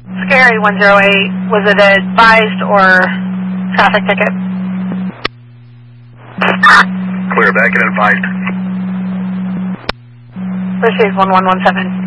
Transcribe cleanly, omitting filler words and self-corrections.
Scary 108, was it advised or traffic ticket? Clear back and advised. Received 1117.